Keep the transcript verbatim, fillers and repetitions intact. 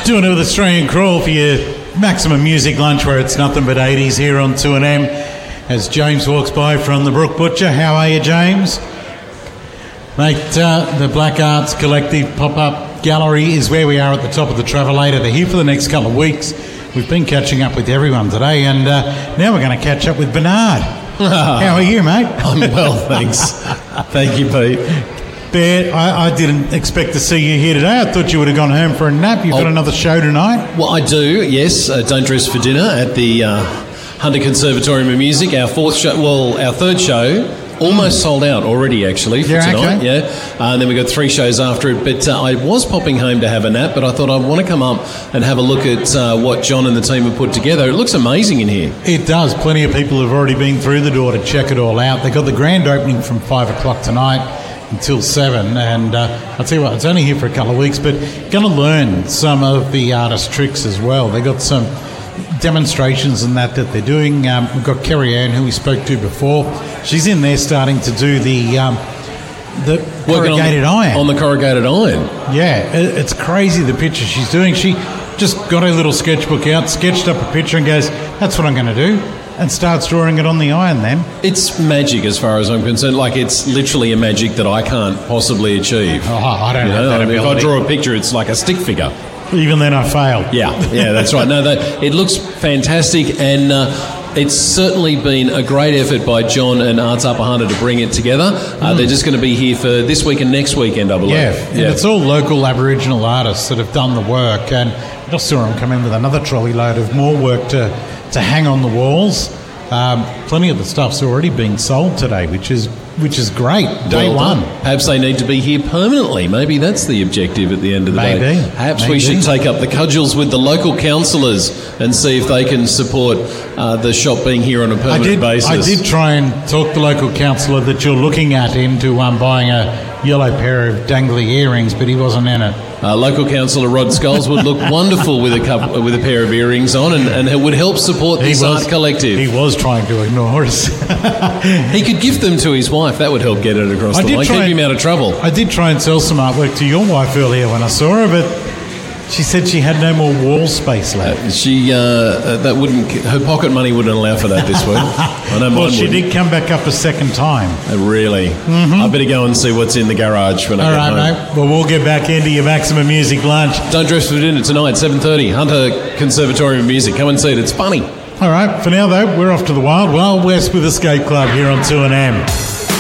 Doing it with Australian Crawl for your maximum music lunch where it's nothing but eighties here on two N M. As James walks by from the Brook Butcher. How are you, James? Mate, uh, the Black Arts Collective pop-up gallery is where we are at the top of the Travelator. They're here for the next couple of weeks. We've been catching up with everyone today, and uh, now we're going to catch up with Bernard. How are you, mate? I'm well, thanks. Thank you, Pete. Bear, I, I didn't expect to see you here today. I thought you would have gone home for a nap. You've oh, got another show tonight? Well, I do, yes. Uh, Don't Dress for Dinner at the uh, Hunter Conservatorium of Music. Our fourth show, well, our third show, almost sold out already, actually, for yeah, tonight. Okay. Yeah, uh, and then we got three shows after it. But uh, I was popping home to have a nap, but I thought I'd want to come up and have a look at uh, what John and the team have put together. It looks amazing in here. It does. Plenty of people have already been through the door to check it all out. They got the grand opening from five o'clock tonight until seven, and uh, I'll tell you what, it's only here for a couple of weeks, but going to learn some of the artist tricks as well. They got some demonstrations and that that they're doing. Um, we've got Kerry Ann, who we spoke to before. She's in there starting to do the um, the corrugated on the, iron. On the corrugated iron. Yeah, it, it's crazy the picture she's doing. She just got her little sketchbook out, sketched up a picture and goes, that's what I'm going to do. And starts drawing it on the iron then. It's magic as far as I'm concerned. Like, it's literally a magic that I can't possibly achieve. Oh, I don't you know. know That I mean, if I draw a picture, it's like a stick figure. Even then I failed. Yeah, yeah, that's right. No, that, it looks fantastic, and uh, it's certainly been a great effort by John and Arts Upper Hunter to bring it together. Uh, mm. They're just going to be here for this week and next weekend, I believe. Yeah, yeah. And it's all local Aboriginal artists that have done the work, and I just saw them come in with another trolley load of more work to, to hang on the walls. Um, plenty of the stuff's already been sold today, which is which is great. Day well one. Done. Perhaps they need to be here permanently. Maybe that's the objective at the end of the Maybe. day. Perhaps Maybe. we should take up the cudgels with the local councillors and see if they can support uh, the shop being here on a permanent I did, basis. I did try and talk the local councillor that you're looking at into um, buying a yellow pair of dangly earrings, but he wasn't in it. Uh, local councillor Rod Scholes would look wonderful with a couple, with a pair of earrings on, and, and it would help support this was, art collective. He was trying to ignore us. He could gift them to his wife. That would help get it across I the line. Keep and, him out of trouble. I did try and sell some artwork to your wife earlier when I saw her, but she said she had no more wall space left. Uh, she uh, that wouldn't. Her pocket money wouldn't allow for that this week. I know. Well, she wouldn't. did come back up a second time. Uh, really? Mm-hmm. I better go and see what's in the garage when I All get right, home. mate. Well, we'll get back into your maximum music lunch. Don't Dress for Dinner tonight, seven thirty. Hunter Conservatorium of Music. Come and see it. It's funny. All right. For now, though, we're off to the Wild Wild West with Escape Club here on two N M.